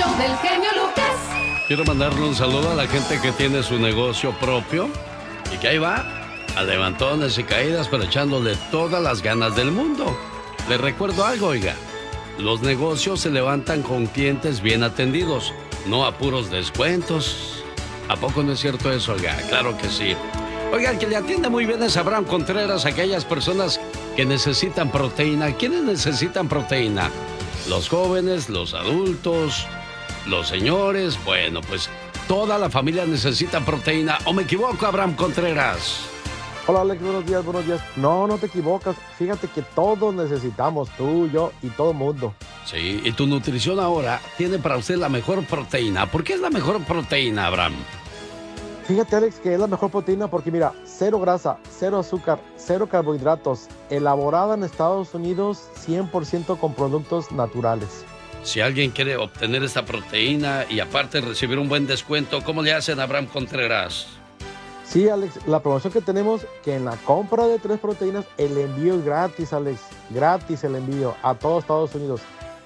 show del genio Lucas. Quiero mandarle un saludo a la gente que tiene su negocio propio y que ahí va, a levantones y caídas, pero echándole todas las ganas del mundo. Les recuerdo algo, oiga. Los negocios se levantan con clientes bien atendidos, no a puros descuentos. ¿A poco no es cierto eso, oiga? Claro que sí. Oiga, el que le atiende muy bien es Abraham Contreras, aquellas personas que necesitan proteína. ¿Quiénes necesitan proteína? Los jóvenes, los adultos, los señores. Bueno, pues toda la familia necesita proteína. ¿O me equivoco, Abraham Contreras? Hola Alex, buenos días, buenos días. No, no te equivocas. Fíjate que todos necesitamos, tú, yo y todo el mundo. Sí, y tu nutrición ahora tiene para usted la mejor proteína. ¿Por qué es la mejor proteína, Abraham? Fíjate Alex que es la mejor proteína porque mira, cero grasa, cero azúcar, cero carbohidratos, elaborada en Estados Unidos 100% con productos naturales. Si alguien quiere obtener esta proteína y aparte recibir un buen descuento, ¿cómo le hacen, Abraham Contreras? Sí, Alex, la promoción que tenemos, que en la compra de 3 proteínas, el envío es gratis, Alex. Gratis el envío a todos Estados Unidos.